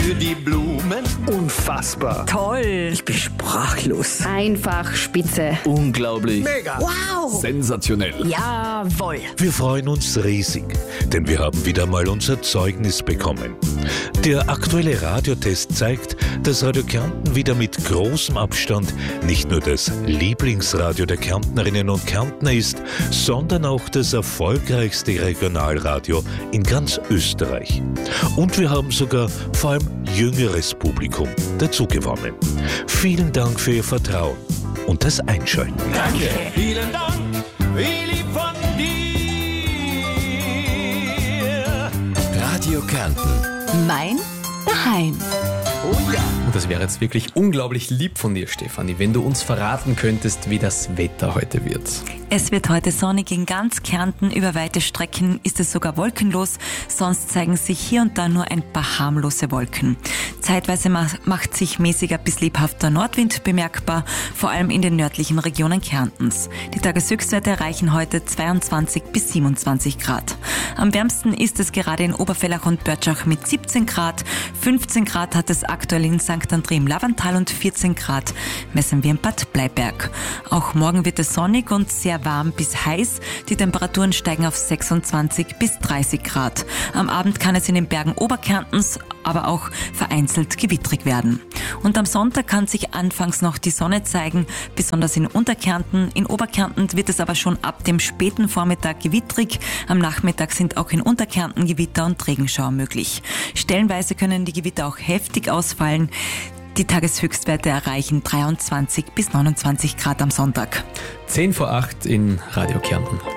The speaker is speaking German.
für die Blumen. Unfassbar. Toll. Ich bin sprachlos. Einfach spitze. Unglaublich. Mega. Wow. Sensationell. Jawohl. Wir freuen uns riesig, denn wir haben wieder mal unser Zeugnis bekommen. Der aktuelle Radiotest zeigt, dass Radio Kärnten wieder mit großem Abstand nicht nur das Lieblingsradio der Kärntnerinnen und Kärntner ist, sondern auch das erfolgreichste Regionalradio in ganz Österreich. Und wir haben sogar vor allem jüngeres Publikum dazu gewonnen. Vielen Dank für Ihr Vertrauen und das Einschalten. Danke. Vielen Dank, wie lieb von dir. Radio Kärnten. Mein Daheim. Oh ja. Und das wäre jetzt wirklich unglaublich lieb von dir, Stefanie, wenn du uns verraten könntest, wie das Wetter heute wird. Es wird heute sonnig in ganz Kärnten. Über weite Strecken ist es sogar wolkenlos. Sonst zeigen sich hier und da nur ein paar harmlose Wolken. Zeitweise macht sich mäßiger bis lebhafter Nordwind bemerkbar, vor allem in den nördlichen Regionen Kärntens. Die Tageshöchstwerte erreichen heute 22 bis 27 Grad. Am wärmsten ist es gerade in Oberfellach und Börtschach mit 17 Grad. 15 Grad hat es aktuell in St. André im Lavantal und 14 Grad messen wir in Bad Bleiberg. Auch morgen wird es sonnig und sehr warm bis heiß. Die Temperaturen steigen auf 26 bis 30 Grad. Am Abend kann es in den Bergen Oberkärntens aber auch vereinzelt gewittrig werden. Und am Sonntag kann sich anfangs noch die Sonne zeigen, besonders in Unterkärnten. In Oberkärnten wird es aber schon ab dem späten Vormittag gewittrig. Am Nachmittag sind auch in Unterkärnten Gewitter und Regenschauer möglich. Stellenweise können die Gewitter auch heftig ausfallen. Die Tageshöchstwerte erreichen 23 bis 29 Grad am Sonntag. 10 vor 8 in Radio Kärnten.